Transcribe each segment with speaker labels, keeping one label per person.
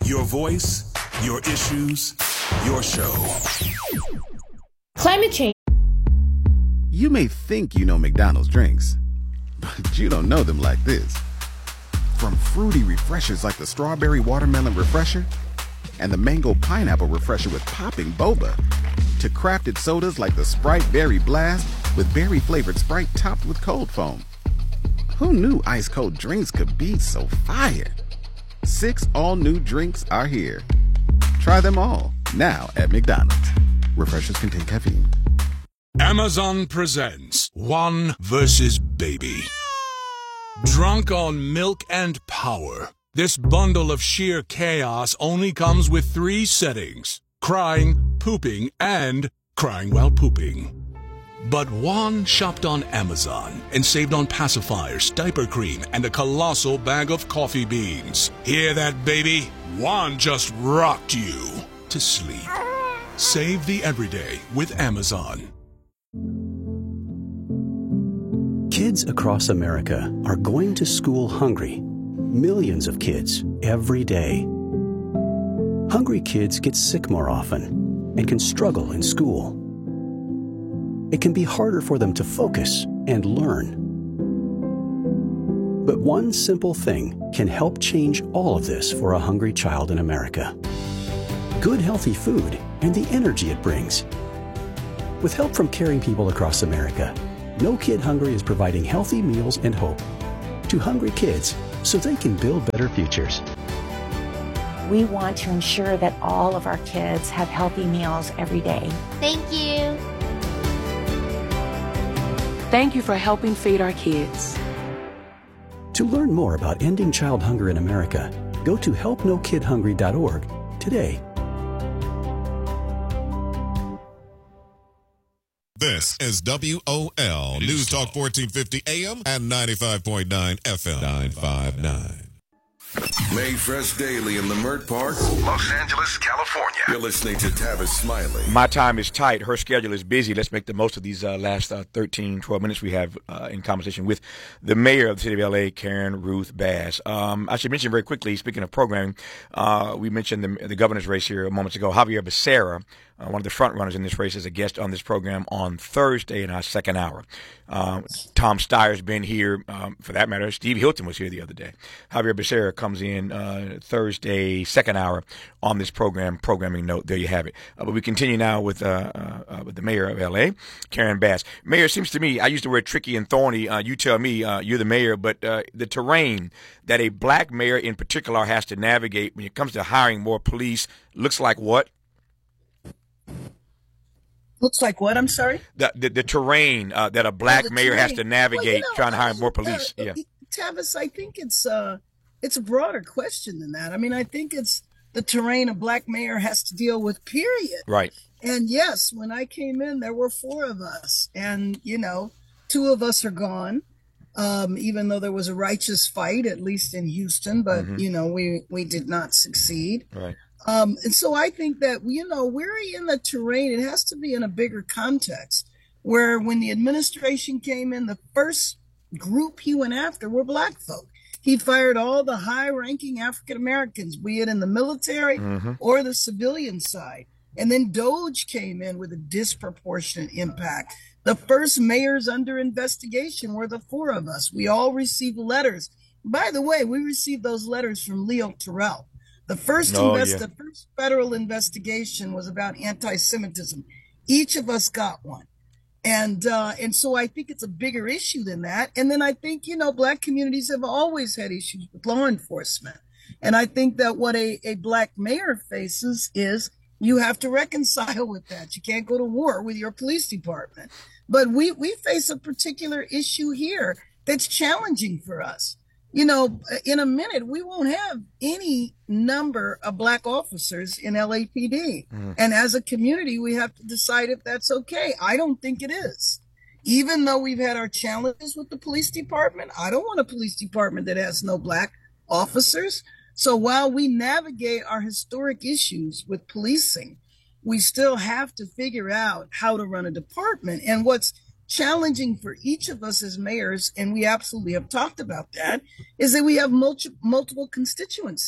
Speaker 1: Your voice, your issues, your show.
Speaker 2: Climate change.
Speaker 3: You may think you know McDonald's drinks, but you don't know them like this. From fruity refreshers like the Strawberry Watermelon Refresher and the Mango Pineapple Refresher with popping boba, to crafted sodas like the Sprite Berry Blast with berry-flavored Sprite topped with cold foam. Who knew ice-cold drinks could be so fire? 6 all-new drinks are here. Try them all, now at McDonald's. Refreshers contain caffeine.
Speaker 1: Amazon presents One versus Baby. Drunk on milk and power, this bundle of sheer chaos only comes with 3 settings: crying, pooping, and crying while pooping. But Juan shopped on Amazon and saved on pacifiers, diaper cream, and a colossal bag of coffee beans. Hear that, baby? Juan just rocked you to sleep. Save the everyday with Amazon.
Speaker 4: Kids across America are going to school hungry. Millions of kids every day. Hungry kids get sick more often and can struggle in school. It can be harder for them to focus and learn. But one simple thing can help change all of this for a hungry child in America. Good, healthy food and the energy it brings. With help from caring people across America, No Kid Hungry is providing healthy meals and hope to hungry kids so they can build better futures.
Speaker 5: We want to ensure that all of our kids have healthy meals every day.
Speaker 6: Thank you.
Speaker 7: Thank you for helping feed our kids.
Speaker 4: To learn more about ending child hunger in America, go to helpnokidhungry.org today.
Speaker 8: This is WOL News Talk 1450 AM and 95.9 FM. 959.
Speaker 9: Made fresh daily in Leimert Park, Los Angeles, California. You're listening to Tavis Smiley.
Speaker 10: My time is tight. Her schedule is busy. Let's make the most of these last 13, 12 minutes we have in conversation with the mayor of the city of L.A., Karen Ruth Bass. I should mention very quickly, speaking of programming, we mentioned the governor's race here moments ago. Javier Becerra, one of the front runners in this race, is a guest on this program on Thursday in our second hour. Tom Steyer's been here, for that matter. Steve Hilton was here the other day. Javier Becerra comes in Thursday, second hour on this programming note. There you have it. But we continue now with the mayor of L.A., Karen Bass. Mayor, it seems to me, I use the word tricky and thorny. You tell me, you're the mayor, but the terrain that a black mayor in particular has to navigate when it comes to hiring more police looks like what?
Speaker 11: Looks like what? I'm sorry?
Speaker 10: The terrain that a black mayor has to navigate trying to hire more police. Yeah,
Speaker 11: Tavis, I think it's a broader question than that. I mean, I think it's the terrain a black mayor has to deal with, period.
Speaker 10: Right.
Speaker 11: And yes, when I came in, there were 4 of us. And, 2 of us are gone, even though there was a righteous fight, at least in Houston. But, we did not succeed.
Speaker 10: Right.
Speaker 11: And so I think that, we're in the terrain. It has to be in a bigger context where when the administration came in, the first group he went after were black folk. He fired all the high-ranking African Americans, be it in the military or the civilian side. And then DOJ came in with a disproportionate impact. The first mayors under investigation were the 4 of us. We all received letters. By the way, we received those letters from Leo Terrell. The first the first federal investigation was about anti-Semitism. Each of us got one. And so I think it's a bigger issue than that. And then I think, black communities have always had issues with law enforcement. And I think that what a black mayor faces is you have to reconcile with that. You can't go to war with your police department. But we face a particular issue here that's challenging for us. In a minute, we won't have any number of black officers in LAPD. And as a community, we have to decide if that's okay. I don't think it is. Even though we've had our challenges with the police department, I don't want a police department that has no black officers. So while we navigate our historic issues with policing, we still have to figure out how to run a department. And what's challenging for each of us as mayors, and we absolutely have talked about that, is that we have multiple constituencies.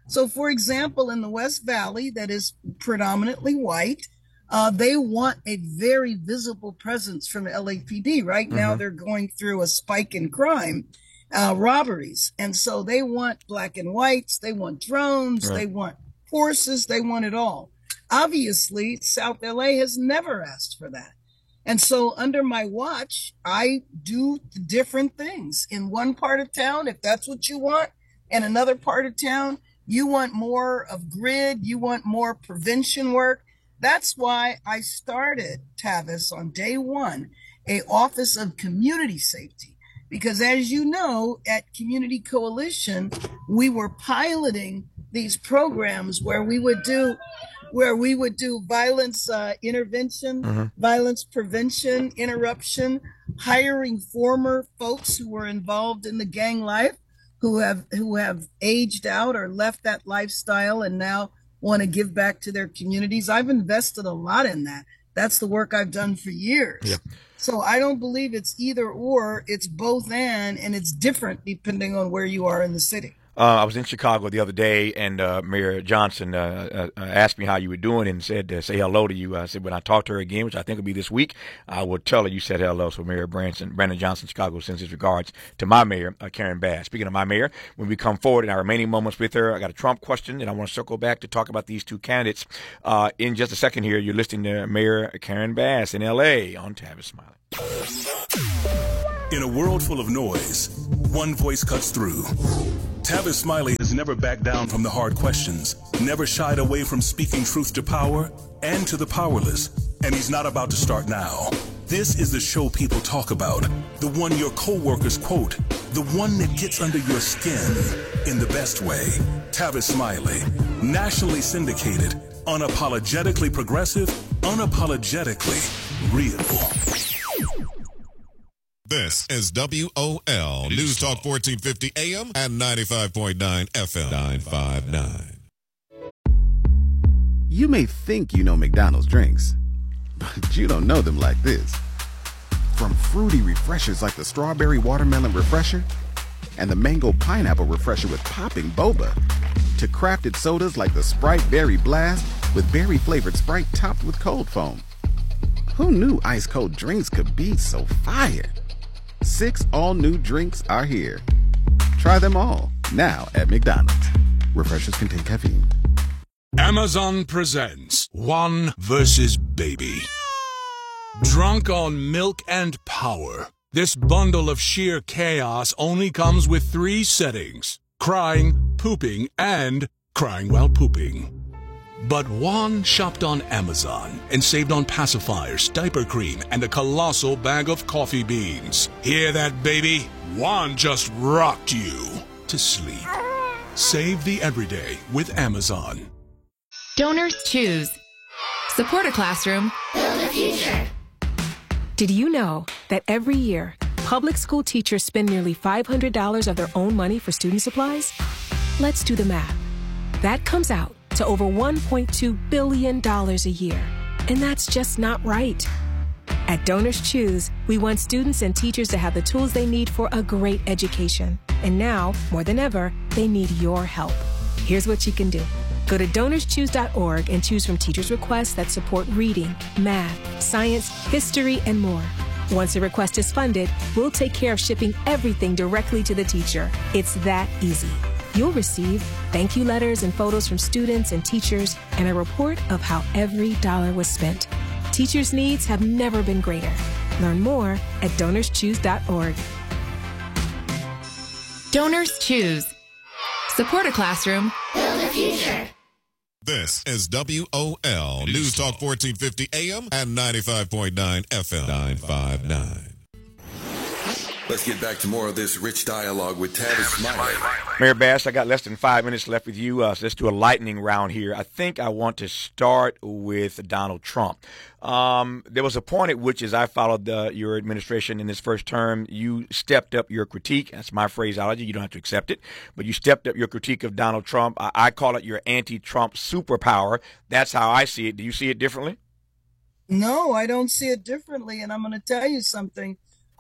Speaker 11: So, for example, in the West Valley, that is predominantly white, they want a very visible presence from LAPD. Right now, they're going through a spike in crime, robberies. And so they want black and whites, they want drones, they want horses, they want it all. Obviously, South LA has never asked for that. And so under my watch, I do different things. In one part of town, if that's what you want, and another part of town, you want more of grid, you want more prevention work. That's why I started, Tavis, on day one, a Office of Community Safety. Because as you know, at Community Coalition, we were piloting these programs where we would do violence intervention, violence prevention, interruption, hiring former folks who were involved in the gang life, who have aged out or left that lifestyle and now want to give back to their communities. I've invested a lot in that. That's the work I've done for years. Yep. So I don't believe it's either or, it's both and it's different depending on where you are in the city.
Speaker 10: I was in Chicago the other day, and Mayor Johnson asked me how you were doing and said say hello to you. I said, when I talk to her again, which I think will be this week, I will tell her you said hello. So Mayor Brandon Johnson, Chicago, sends his regards to my mayor, Karen Bass. Speaking of my mayor, when we come forward in our remaining moments with her, I got a Trump question, and I want to circle back to talk about these two candidates. In just a second here, you're listening to Mayor Karen Bass in L.A. on Tavis Smiley.
Speaker 2: In a world full of noise, one voice cuts through. Tavis Smiley has never backed down from the hard questions, never shied away from speaking truth to power and to the powerless, and he's not about to start now. This is the show people talk about, the one your co-workers quote, the one that gets under your skin in the best way. Tavis Smiley, nationally syndicated, unapologetically progressive, unapologetically real.
Speaker 8: This is WOL News Talk 1450 AM and 95.9 FM 959.
Speaker 3: You may think you know McDonald's drinks, but you don't know them like this. From fruity refreshers like the Strawberry Watermelon Refresher and the Mango Pineapple Refresher with popping boba, to crafted sodas like the Sprite Berry Blast with berry-flavored Sprite topped with cold foam. Who knew ice-cold drinks could be so fire? 6 all-new drinks are here. Try them all, now at McDonald's. Refreshers contain caffeine.
Speaker 1: Amazon presents One versus Baby. Drunk on milk and power, this bundle of sheer chaos only comes with 3 settings: crying, pooping, and crying while pooping. But Juan shopped on Amazon and saved on pacifiers, diaper cream, and a colossal bag of coffee beans. Hear that, baby? Juan just rocked you to sleep. Save the everyday with Amazon.
Speaker 6: Donors choose. Support a classroom. Build a future. Did you know that every year, public school teachers spend nearly $500 of their own money for student supplies? Let's do the math. That comes out to over $1.2 billion a year. And that's just not right. At Donors Choose, we want students and teachers to have the tools they need for a great education. And now, more than ever, they need your help. Here's what you can do. Go to DonorsChoose.org and choose from teachers' requests that support reading, math, science, history, and more. Once a request is funded, we'll take care of shipping everything directly to the teacher. It's that easy. You'll receive thank you letters and photos from students and teachers and a report of how every dollar was spent. Teachers' needs have never been greater. Learn more at DonorsChoose.org. Donors Choose. Support a classroom. Build a future.
Speaker 8: This is WOL News Talk 1450 AM and 95.9 FM 959.
Speaker 9: Let's get back to more of this rich dialogue with Tavis Smiley.
Speaker 10: Mayor Bass, I got less than 5 minutes left with you, so let's do a lightning round here. I think I want to start with Donald Trump. There was a point at which, as I followed your administration in this first term, you stepped up your critique. That's my phraseology. You don't have to accept it. But you stepped up your critique of Donald Trump. I call it your anti-Trump superpower. That's how I see it. Do you see it differently?
Speaker 11: No, I don't see it differently. And I'm going to tell you something.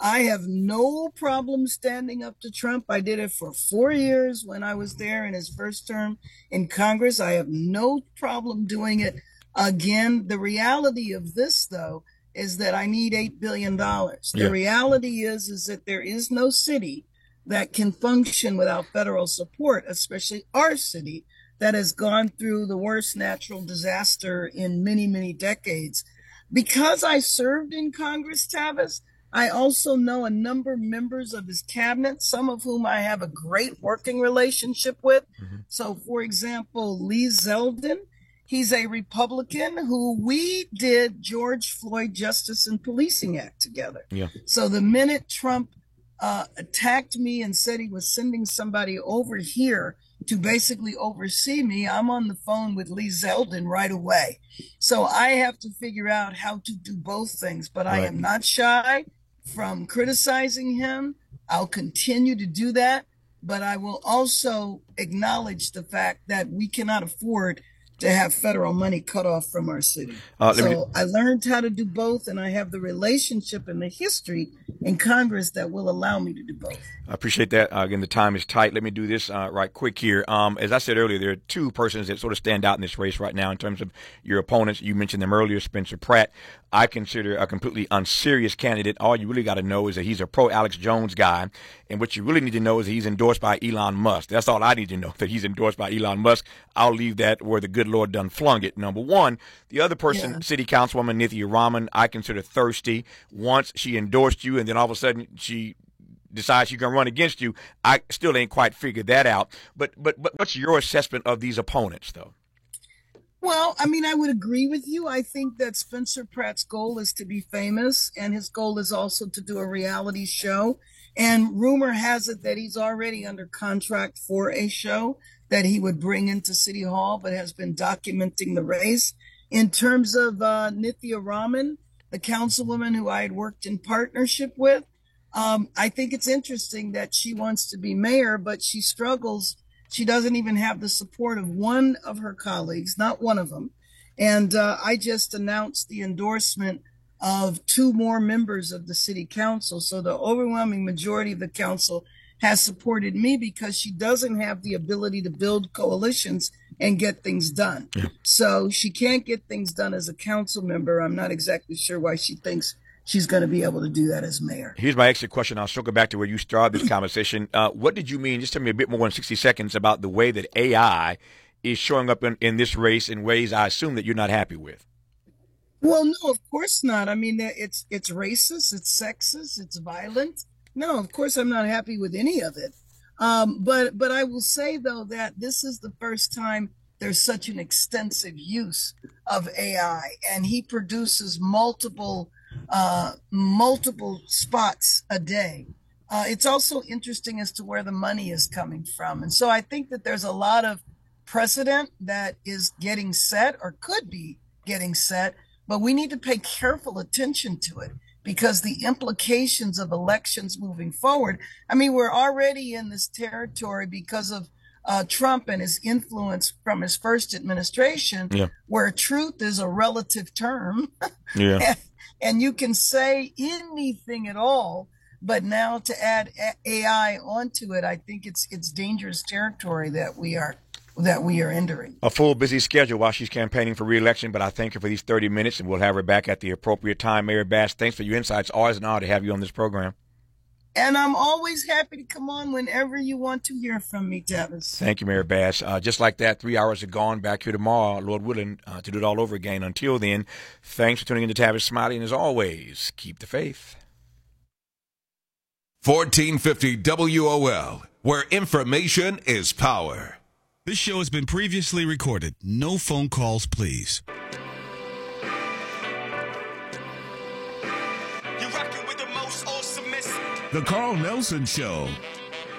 Speaker 11: I have no problem standing up to Trump. I did it for 4 years when I was there in his first term in Congress. I have no problem doing it again. The reality of this, though, is that I need $8 billion. The reality is that there is no city that can function without federal support, especially our city that has gone through the worst natural disaster in many, many decades. Because I served in Congress, Tavis, I also know a number of members of his cabinet, some of whom I have a great working relationship with. So, for example, Lee Zeldin, he's a Republican who we did George Floyd Justice and Policing Act together. So the minute Trump attacked me and said he was sending somebody over here to basically oversee me, I'm on the phone with Lee Zeldin right away. So I have to figure out how to do both things, but I am not shy from criticizing him. I'll continue to do that, but I will also acknowledge the fact that we cannot afford to have federal money cut off from our city. So I learned how to do both, and I have the relationship and the history in Congress that will allow me to do both.
Speaker 10: I appreciate that. Again, the time is tight. Let me do this right quick here. As I said earlier, there are two persons that sort of stand out in this race right now in terms of your opponents. You mentioned them earlier, Spencer Pratt. I consider a completely unserious candidate. All you really got to know is that he's a pro-Alex Jones guy, and what you really need to know is that he's endorsed by Elon Musk. That's all I need to know, that he's endorsed by Elon Musk. I'll leave that where the good Lord done flung it, number one. The other person, City Councilwoman Nithya Raman, I consider thirsty. Once she endorsed you, and then all of a sudden she decides she's going to run against you, I still ain't quite figured that out. But what's your assessment of these opponents, though?
Speaker 11: Well, I mean, I would agree with you. I think that Spencer Pratt's goal is to be famous, and his goal is also to do a reality show. And rumor has it that he's already under contract for a show that he would bring into City Hall, but has been documenting the race. In terms of Nithya Raman, the councilwoman who I had worked in partnership with, I think it's interesting that she wants to be mayor, but she struggles. She doesn't even have the support of one of her colleagues, not one of them. And I just announced the endorsement of 2 more members of the city council. So the overwhelming majority of the council has supported me because she doesn't have the ability to build coalitions and get things done. So she can't get things done as a council member. I'm not exactly sure why she thinks she's going to be able to do that as mayor. Here's
Speaker 10: my extra question. I'll circle back to where you started this conversation. What did you mean, just tell me a bit more in 60 seconds, about the way that AI is showing up in this race in ways I assume that you're not happy with?
Speaker 11: Well, no, of course not. I mean, it's racist, it's sexist, it's violent. No, of course I'm not happy with any of it. But I will say, though, that this is the first time there's such an extensive use of AI, and he produces multiple spots a day. It's also interesting as to where the money is coming from. And so I think that there's a lot of precedent that is getting set or could be getting set, but we need to pay careful attention to it because the implications of elections moving forward, I mean, we're already in this territory because of Trump and his influence from his first administration, where truth is a relative term. And you can say anything at all, but now to add AI onto it, I think it's dangerous territory that we are entering.
Speaker 10: A full busy schedule while she's campaigning for re-election, but I thank her for these 30 minutes, and we'll have her back at the appropriate time. Mayor Bass, thanks for your insights. Always an honor to have you on this program.
Speaker 11: And I'm always happy to come on whenever you want to hear from me, Tavis.
Speaker 10: Thank you, Mayor Bass. Just like that, 3 hours are gone. Back here tomorrow, Lord willing, to do it all over again. Until then, thanks for tuning in to Tavis Smiley, and as always, keep the faith.
Speaker 1: 1450 WOL, where information is power.
Speaker 12: This show has been previously recorded. No phone calls, please.
Speaker 13: The Carl Nelson Show.